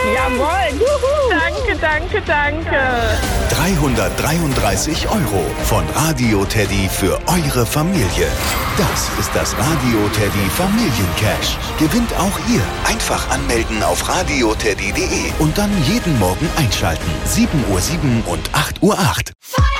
Jawohl. Juhu. Danke. 333 € von Radio Teddy für eure Familie. Das ist das Radio Teddy Familiencash. Gewinnt auch ihr. Einfach anmelden auf radioteddy.de und dann jeden Morgen einschalten. 7:07 und 8:08 Uhr.